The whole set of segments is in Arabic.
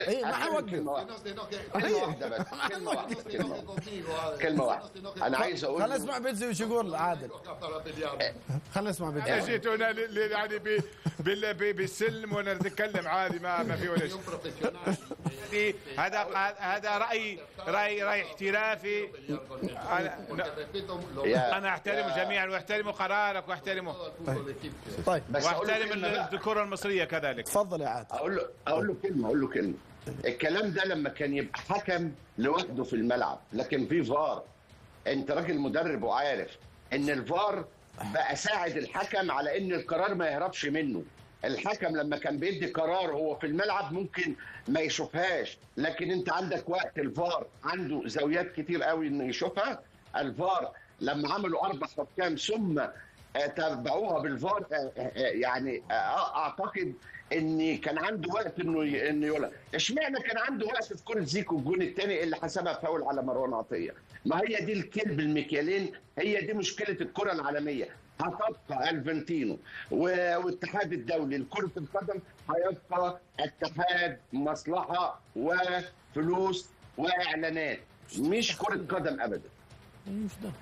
اي ما حوقف. كلمه واحده بس، كلمه واحده. انا عايز اقول خلينا نسمع بيتزي وش يقول عادل. خلينا نسمع بيتزي. جيت هنا يعني بالسلم وانا نتكلم عادي، ما في ولا شيء. هذا راي احترافي. انا احترم جميعا واحترم قرارك واحترمه. طيب واحترم الذكوره المصريه كذلك. تفضل يا عادل. اقول له كلمه. الكلام ده لما كان يبقى حكم لوحده في الملعب، لكن في فار. انت راجل مدرب وعارف ان الفار بقى ساعد الحكم على ان القرار ما يهربش منه. الحكم لما كان بيدي قرار هو في الملعب ممكن ما يشوفهاش، لكن انت عندك وقت الفار عنده زاويات كتير قوي انه يشوفها. الفار لما عملوا 4 حكام ثم تبعوها بالفار، يعني اعتقد ان كان عنده وقت انه يقولها. اشمعنى كان عنده وقت في كره زيكو الجون الثاني اللي حسبها فاول على مروان عطيه؟ ما هي دي الكلب المكيالين، هي دي مشكله الكره العالميه. هتبقى الفنتينو والاتحاد الدولي لكره القدم، هيبقى اتحاد مصلحه وفلوس واعلانات، مش كره قدم ابدا. مش ده.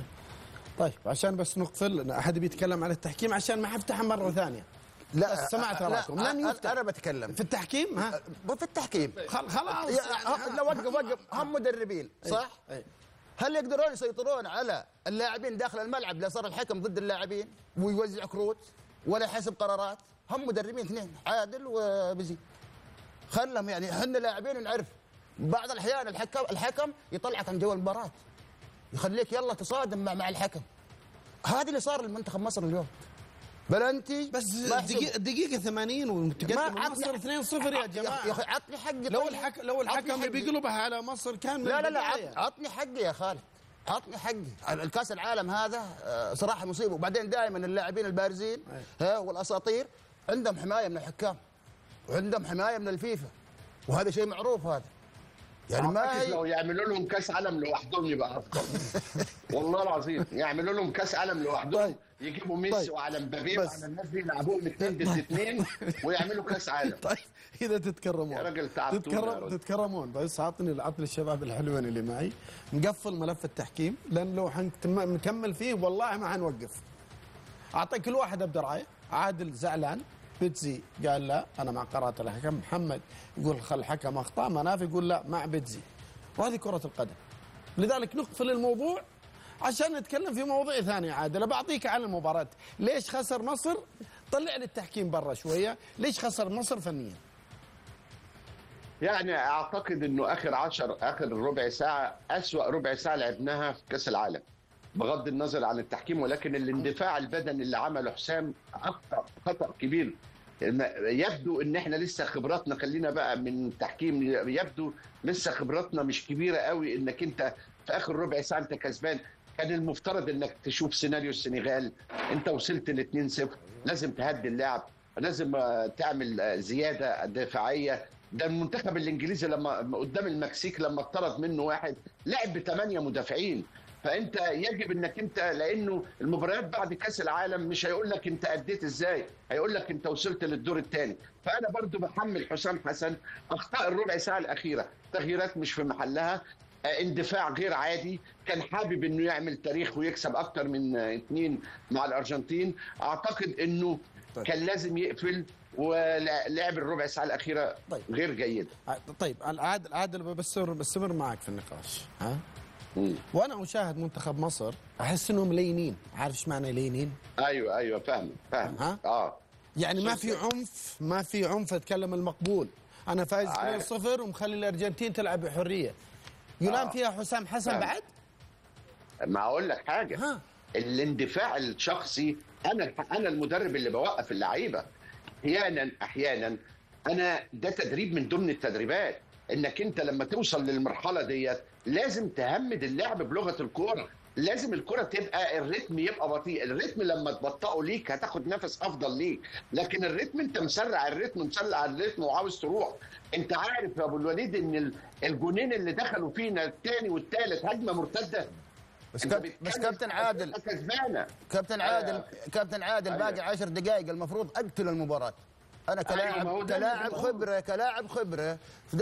طيب عشان بس نقفل، احد بيتكلم على التحكيم عشان ما حفتحها مره ثانيه. لا سمعت رايكم. لن يفتح. انا بتكلم في التحكيم. ها في التحكيم خلاص. لا وقف هم مدربين صح؟ هل يقدرون يسيطرون على اللاعبين داخل الملعب لا صار الحكم ضد اللاعبين ويوزع كروت ولا يحسب قرارات؟ هم مدربين اثنين، عادل وبزي. خلهم يعني احنا لاعبين نعرف. بعض الاحيان الحكم يطلعك عن جو المباراه، يخليك يلا تصادم مع الحكم. هذا اللي صار لمنتخب مصر اليوم. بلنتي بس دقيقة 80 وتقدم مصر 2-0 يا جماعة. يا اخي عطني حقي. لو الحكم بيقلبها على مصر كان لا عطني حقي يا خالد، عطني حقي. الكاس العالم هذا صراحة مصيبة. وبعدين دائما اللاعبين البارزين والاساطير عندهم حماية من الحكام وعندهم حماية من الفيفا، وهذا شيء معروف. هذا يعني ما هي لو يعملوا لهم كاس عالم لوحدهم يبقى افضل. والله العظيم يعملوا لهم كاس عالم لوحدهم. يجيبوا ميسي وعلى مبابي وعلى الناس دي يلعبوهم 2 ضد 2 ويعملوا كاس عالم. طيب اذا تتكرمون يا راجل تتكرمون بس عطني الشباب الحلوين اللي معي. نقفل ملف التحكيم لان لو نكمل فيه والله ما حنوقف. اعطي كل واحد ابدا رايه. عادل زعلان، بيتزي قال لا انا مع قرارة الحكم، محمد يقول الحكم اخطا، مناف يقول لا مع بيتزي. وهذه كرة القدم. لذلك نقفل الموضوع عشان نتكلم في مواضيع ثانية. عادل بعطيك على المباراة. ليش خسر مصر؟ طلع لي التحكيم برا شوية. ليش خسر مصر فنيا؟ يعني اعتقد انه اخر ربع ساعة اسوأ ربع ساعة لعبناها في كاس العالم بغض النظر عن التحكيم، ولكن الاندفاع البدني اللي عمله حسام خطأ كبير. يبدو ان احنا لسه خبراتنا، خلينا بقى من التحكيم، يبدو لسه خبراتنا مش كبيره قوي. انك انت في اخر ربع ساعه انت كسبان، كان المفترض انك تشوف سيناريو السنغال. انت وصلت ل 2-0، لازم تهدي اللعب، لازم تعمل زياده دفاعيه. ده المنتخب الانجليزي لما قدام المكسيك لما اتطرد منه واحد لعب ب8 مدافعين. فانت يجب انك انت، لانه المباريات بعد كاس العالم مش هيقول لك انت اديت ازاي، هيقول لك انت وصلت للدور الثاني. فانا برضو بحمل حسام حسن اخطاء الربع ساعه الاخيره، تغييرات مش في محلها، اندفاع غير عادي. كان حابب انه يعمل تاريخ ويكسب اكتر من 2 مع الارجنتين. اعتقد انه كان لازم يقفل، ولعب الربع ساعه الاخيره غير جيد. طيب عادل بستمر معك في النقاش. ها وانا اشاهد منتخب مصر احس انهم لينين. عارف ايش معنى لينين؟ ايوه فاهم. ها يعني ما في عنف اتكلم المقبول. انا فايز 2-0 ومخلي الارجنتين تلعب بحريه. يلام فيها حسام حسن بعد. ما اقول لك حاجه، الاندفاع الشخصي. انا المدرب اللي بوقف اللعيبه احيانا انا ده تدريب من ضمن التدريبات. انك انت لما توصل للمرحله ديت لازم تهمد اللعب بلغه الكوره. لازم الكره تبقى الريتم يبقى بطيء. الريتم لما تبطئه ليك هتاخد نفس افضل ليك، لكن الريتم انت مسرع الريتم وعاوز تروح. انت عارف يا ابو الوليد ان الجونين اللي دخلوا فينا الثاني والثالث هجمه مرتده. بس كابتن عادل باقي 10 دقائق المفروض اقتل المباراه. انا كلاعب خبره